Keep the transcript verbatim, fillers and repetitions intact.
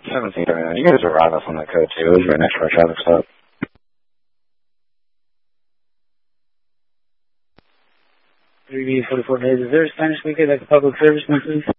seventeen thirty-nine. You guys arrive us on that code too. It was right next to our traffic stop. three B forty-four days. Is there a Spanish speaker like a public service, please?